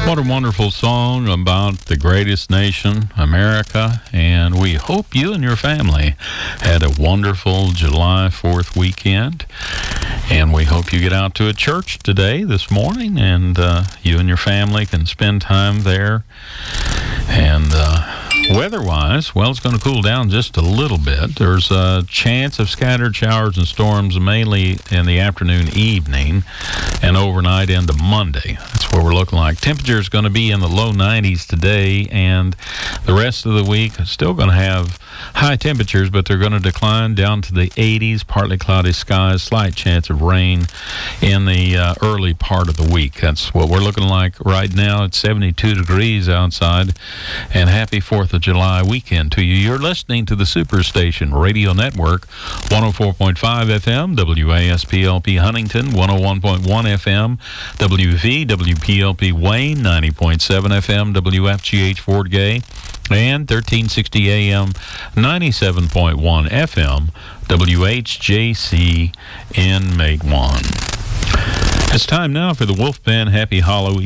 What a wonderful song about the greatest nation, America, and we hope you and your family had a wonderful July 4th weekend, and we hope you get out to a church today, this morning, and you and your family can spend time there. And weather-wise, well, it's going to cool down just a little bit. There's a chance of scattered showers and storms mainly in the afternoon, evening, and overnight into Monday. That's what we're looking like. Temperature is going to be in the low 90s today, and the rest of the week is still going to have high temperatures, but they're going to decline down to the 80s, partly cloudy skies, slight chance of rain in the early part of the week. That's what we're looking like right now. It's 72 degrees outside, and happy 4th of July weekend to you. You're listening to the Superstation Radio Network, 104.5 FM, WASPLP Huntington, 101.1 FM, WVWPLP Wayne, 90.7 FM, WFGH Fort Gay, and 1360 AM, 97.1 FM, WHJC in Matewan. It's time now for the Wolf Band Happy Halloween.